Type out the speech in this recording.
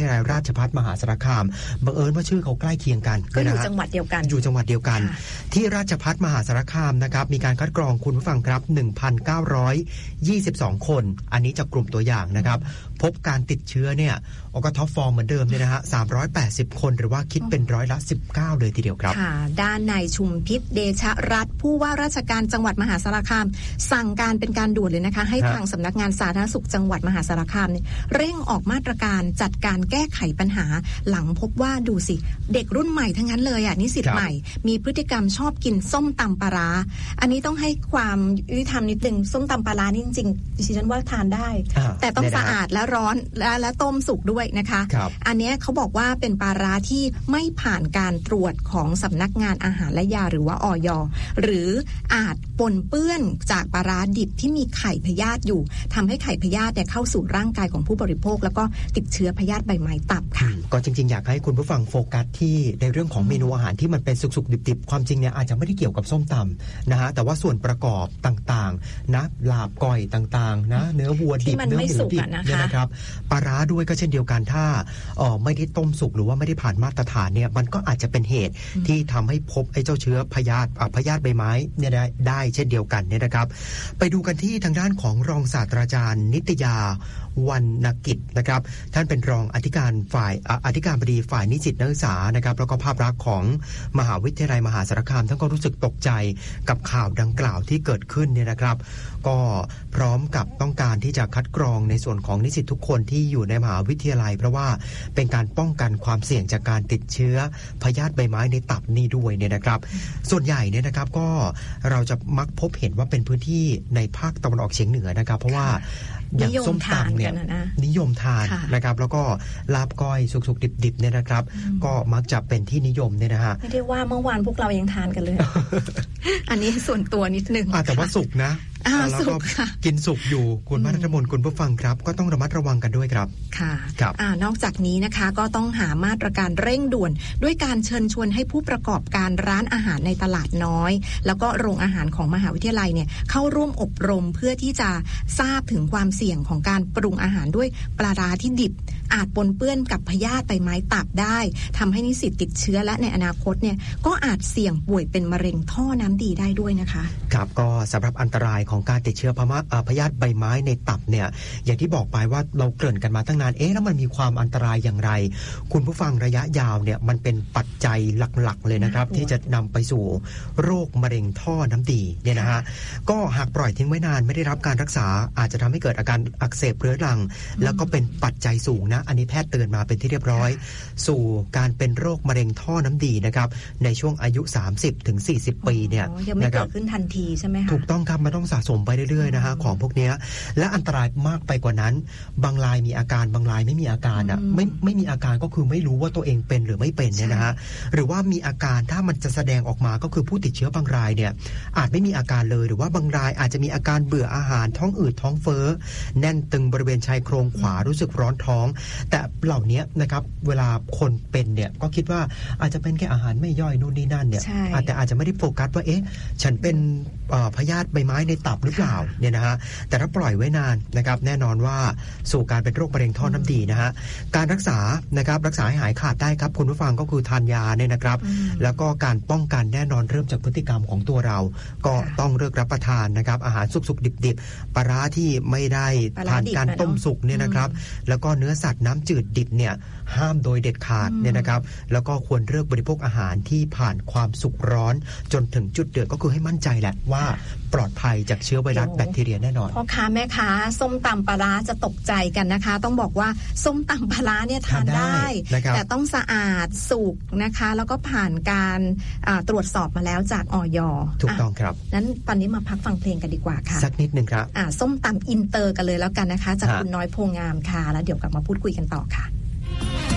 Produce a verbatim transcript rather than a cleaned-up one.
ยาลัยราชภัฏมหาสารคามบังเอิญว่าชื่อเขาใกล้เคียงกันก็อยู่จังหวัดเดียวกันอยู่จังหวัดเดียวกันที่ราชภัฏมหาสารคามนะครับมีการคัดกรองคุณผู้ฟังครับ หนึ่งพันเก้าร้อยยี่สิบสอง คนอันนี้จากกลุ่มตัวอย่างนะครับพบการติดเชื้อเนี่ยออกท็อปฟอร์มเหมือนเดิมเนี่ยนะฮะสามร้อยแปดสิบคนหรือว่าคิดเป็นร้อยละสิบเก้าเลยทีเดียวครับค่ะด้านนายชุมพิษเดชรัตน์ผู้ว่าราชการจังหวัดมหาสารคามสั่งการเป็นการด่วนเลยนะคะให้ทางสำนักงานสาธารณสุขจังหวัดมหาสารคามเนี่ยเร่งออกมาตรการจัดการแก้ไขปัญหาหลังพบว่าดูสิเด็กรุ่นใหม่ทั้งนั้นเลยอ่ะนิสิตใหม่มีพฤติกรรมชอบกินส้มตำปลาร้าอันนี้ต้องให้ความยุติธรรมนิดนึงส้มตำปลาร้านี่จริงๆดิฉันว่าทานได้แต่ต้องสะอาดและร้อนและและต้มสุกด้วยนะคะอันนี้เขาบอกว่าเป็นปลาร้าที่ไม่ผ่านการตรวจของสำนักงานอาหารและยาหรือว่าอย.หรืออาจปนเปื้อนจากปลาร้าดิบที่มีไข่พยาธิอยู่ทำให้ไข่พยาธิเนี่ยเข้าสู่ร่างกายของผู้บริโภคแล้วก็ติดเชื้อพยาธิใบไม้ตับค่ะก็จริงๆอยากให้คุณผู้ฟังโฟกัสที่ในเรื่องของเมนูอาหารที่มันเป็นสุกๆดิบๆความจริงเนี่ยอาจจะไม่ได้เกี่ยวกับส้มตำนะฮะแต่ว่าส่วนประกอบต่างๆนะลาบก้อยต่างๆนะเนื้อวัวดิบเนื้อหมูดิบเนี่ยนะครับปลาร้าด้วยก็เช่นเดียวกันถ้าเอ่อไม่ได้ต้มสุกหรือว่าไม่ได้ผ่านมาตรฐานเนี่ยมันก็อาจจะเป็นเหตุที่ทำให้พบไอ้เจ้าเชื้อพยาธิพยาธิใบไม้เนี่ยได้ได้เช่นเดียวกันเนี่ยนะครับไปดูกันที่ทางด้านของรองศาสตราจารย์นิตยาวรรณกิจนะครับท่านเป็นรองอธิการฝ่ายอธิการบดีฝ่ายนิสิตนักศึกษานะครับแล้วก็ภาพลักษณ์ของมหาวิทยาลัยมหาสารคามท่านก็รู้สึกตกใจกับข่าวดังกล่าวที่เกิดขึ้นเนี่ยนะครับก็พร้อมกับต้องการที่จะคัดกรองในส่วนของนิสิตทุกคนที่อยู่ในมหาวิทยาลัยเพราะว่าเป็นการป้องกันความเสี่ยงจากการติดเชื้อพยาธิใบไม้ในตับนี่ด้วยเนี่ยนะครับส่วนใหญ่เนี่ยนะครับก็เราจะมักพบเห็นว่าเป็นพื้นที่ในภาคตะวันออกเฉียงเหนือนะครับเพราะว่าอย่างส้มตำเนี่ยนิยมทานนะครับแล้วก็ลาบก้อยสุกๆดิบๆเนี่ยนะครับก็มักจะเป็นที่นิยมเนี่ยนะฮะไม่ได้ว่าเมื่อวานพวกเรายังทานกันเลย อันนี้ส่วนตัวนิดนึงแต่ว่าสุกนะแล้วก็กินสุกอยู่คุณมารัตมนคุณผู้ฟังครับก็ต้องระมัดระวังกันด้วยครับค่ะอ่านอกจากนี้นะคะก็ต้องหามาตรการเร่งด่วนด้วยการเชิญชวนให้ผู้ประกอบการร้านอาหารในตลาดน้อยแล้วก็โรงอาหารของมหาวิทยาลัยเนี่ยเข้าร่วมอบรมเพื่อที่จะทราบถึงความเสี่ยงของการปรุงอาหารด้วยปลาร้าที่ดิบอาจปนเปื้อนกับพยาธิใบไม้ตับได้ทำให้นิสิตติดเชื้อและในอนาคตเนี่ยก็อาจเสี่ยงป่วยเป็นมะเร็งท่อน้ำดีได้ด้วยนะคะครับก็สำหรับอันตรายของการติดเชื้อพยาธิใบไม้ในตับเนี่ยอย่างที่บอกไปว่าเราเกริ่นกันมาตั้งนานเอ๊ะแล้วมันมีความอันตรายอย่างไรคุณผู้ฟังระยะยาวเนี่ยมันเป็นปัจจัยหลักๆเลยนะครับที่จะนำไปสู่โรคมะเร็งท่อน้ำดีเนี่ยนะฮะก็หากปล่อยทิ้งไว้นานไม่ได้รับการรักษาอาจจะทำให้เกิดอาการอักเสบเรื้อรังแล้วก็เป็นปัจจัยสูงนะอันนี้แพทย์เตือนมาเป็นที่เรียบร้อยสู่การเป็นโรคมะเร็งท่อน้ำดีนะครับในช่วงอายุ สามสิบถึงสี่สิบ ปีเนี่ยยังไม่เกิดขึ้นทันทีใช่ไหมคะถูกต้องครับมันต้องสะสมไปเรื่อยๆนะฮะของพวกนี้และอันตรายมากไปกว่านั้นบางรายมีอาการบางรายไม่มีอาการอ่ะไม่ไม่มีอาการก็คือไม่รู้ว่าตัวเองเป็นหรือไม่เป็นเนี่ยนะฮะหรือว่ามีอาการถ้ามันจะแสดงออกมาก็คือผู้ติดเชื้อบางรายเนี่ยอาจไม่มีอาการเลยหรือว่าบางรายอาจจะมีอาการเบื่ออาหารท้องอืดท้องเฟ้อแน่นตึงบริเวณชายโครงขวารู้สึกร้อนท้องแต่เหล่านี้นะครับเวลาคนเป็นเนี่ยก็คิดว่าอาจจะเป็นแค่อาหารไม่ย่อยนู่นนี่นั่นเนี่ยแต่อาจจะไม่ได้โฟกัสว่าเอ๊ะฉันเป็นพยาธิใบไม้ในตับหรือเปล่าเนี่ยนะฮะแต่ถ้าปล่อยไว้นานนะครับแน่นอนว่าสู่การเป็นโรคมะเร็งท่อน้ำดีนะฮะการรักษานะครับรักษาให้หายขาดได้ครับคุณผู้ฟังก็คือทานยาเนี่ยนะครับแล้วก็การป้องกันแน่นอนเริ่มจากพฤติกรรมของตัวเราก็ต้องเลือกรับประทานนะครับอาหารสุกๆดิบๆปลาร้าที่ไม่ได้ผ่านการต้มสุกเนี่ยนะครับแล้วก็เนื้อสัตว์น้ำจืดดิบเนี่ยห้ามโดยเด็ดขาดเนี่ยนะครับแล้วก็ควรเลือกบริโภคอาหารที่ผ่านความสุกร้อนจนถึงจุดเดือดก็คือให้มั่นใจแหละว่าปลอดภัยจากเชื้อไวรัสแบคทีเรียแน่นอนพ่อค้าแม่ค้าส้มตำปลาร้าจะตกใจกันนะคะต้องบอกว่าส้มตำปลาร้าเนี่ยทานได้แต่ต้องสะอาดสุกนะคะแล้วก็ผ่านการตรวจสอบมาแล้วจากอย. ถูกต้องครับนั้นตอนนี้มาพักฟังเพลงกันดีกว่าค่ะสักนิดนึงครับส้มตำอินเตอร์กันเลยแล้วกันนะคะจากคุณน้อยโพงามค่ะแล้วเดี๋ยวกลับมาพูดคุยกันต่อค่ะ